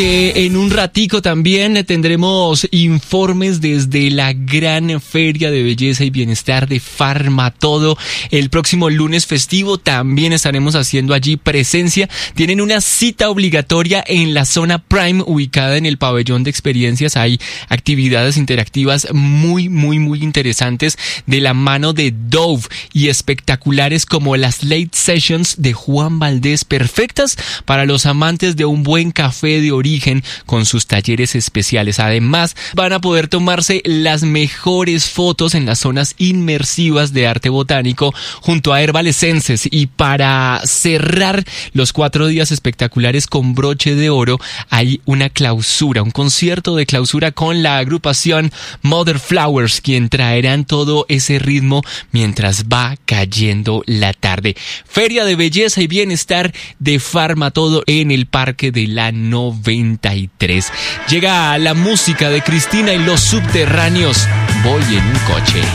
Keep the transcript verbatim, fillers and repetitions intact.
Eh, en un ratico también tendremos informes desde la gran feria de belleza y bienestar de Farmatodo. El próximo lunes festivo también estaremos haciendo allí presencia. Tienen una cita obligatoria en la zona Prime, ubicada en el pabellón de experiencias. Hay actividades interactivas muy, muy, muy interesantes de la mano de Dove y espectaculares como las Late Sessions de Juan Valdés, perfectas para los amantes de un buen café de origen con sus talleres especiales. Además, van a poder tomarse las mejores fotos en las zonas inmersivas de arte botánico junto a Herbal Essences. Y para cerrar los cuatro días espectaculares con broche de oro, hay una clausura, un concierto de clausura con la agrupación Mother Flowers, quien traerán todo ese ritmo mientras va cayendo la tarde. Feria de belleza y bienestar de Farmatodo en el Parque de la noventa y tres. Llega la música de Cristina y los Subterráneos. Voy en un coche.